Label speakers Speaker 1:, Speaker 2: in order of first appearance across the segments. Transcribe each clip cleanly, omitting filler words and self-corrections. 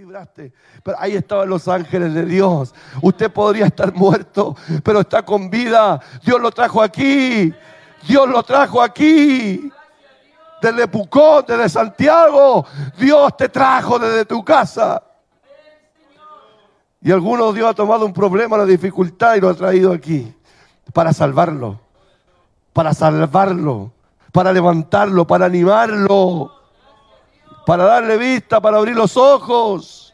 Speaker 1: libraste. Pero ahí estaban los ángeles de Dios. Usted podría estar muerto, pero está con vida. Dios lo trajo aquí. Dios lo trajo aquí. Desde Pucón, desde Santiago. Dios te trajo desde tu casa. Y algunos Dios ha tomado un problema, una dificultad y lo ha traído aquí. Para salvarlo. Para salvarlo. Para levantarlo, para animarlo. Para darle vista, para abrir los ojos.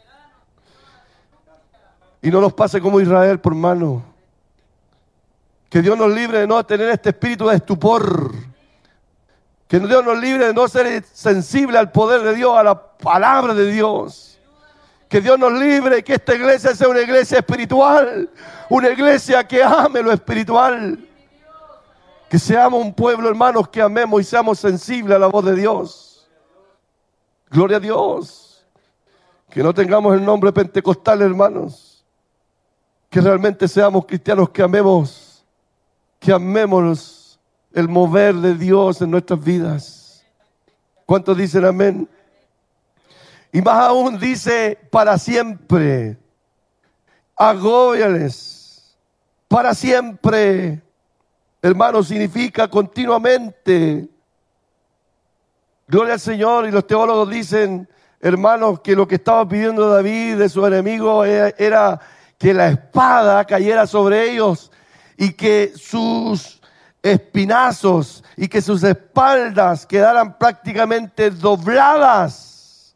Speaker 1: Y no nos pase como Israel, por hermano. Que Dios nos libre de no tener este espíritu de estupor. Que Dios nos libre de no ser sensible al poder de Dios, a la palabra de Dios. Que Dios nos libre, que esta iglesia sea una iglesia espiritual. Una iglesia que ame lo espiritual. Que seamos un pueblo, hermanos, que amemos y seamos sensibles a la voz de Dios. Gloria a Dios. Que no tengamos el nombre pentecostal, hermanos. Que realmente seamos cristianos que amemos el mover de Dios en nuestras vidas. ¿Cuántos dicen amén? Y más aún dice para siempre. Agóbiales. Para siempre. Hermano, significa continuamente. Gloria al Señor. Y los teólogos dicen, hermanos, que lo que estaba pidiendo David de su enemigo era que la espada cayera sobre ellos y que sus espinazos y que sus espaldas quedaran prácticamente dobladas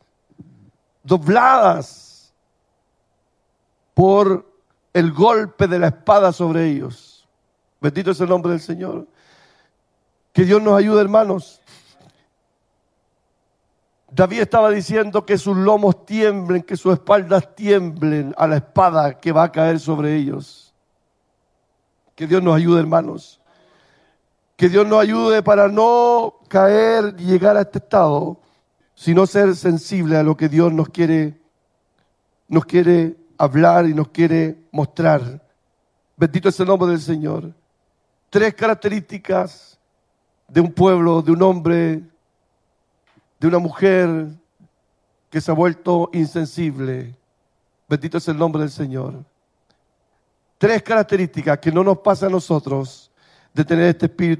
Speaker 1: por el golpe de la espada sobre ellos. Bendito es el nombre del Señor. Que Dios nos ayude, hermanos. David estaba diciendo que sus lomos tiemblen, que sus espaldas tiemblen a la espada que va a caer sobre ellos. Que Dios nos ayude, hermanos. Que Dios nos ayude para no caer y llegar a este estado, sino ser sensible a lo que Dios nos quiere hablar y nos quiere mostrar. Bendito es el nombre del Señor. 3 características de un pueblo, de un hombre, de una mujer que se ha vuelto insensible. Bendito es el nombre del Señor. 3 características que no nos pasa a nosotros de tener este espíritu